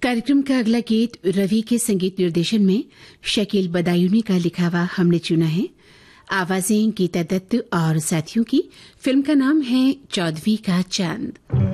कार्यक्रम का अगला गीत रवि के संगीत निर्देशन में शकील बदायूनी का लिखा हुआ हमने चुना है। आवाजें गीता दत्त और साथियों की। फिल्म का नाम है चौदहवीं का चांद।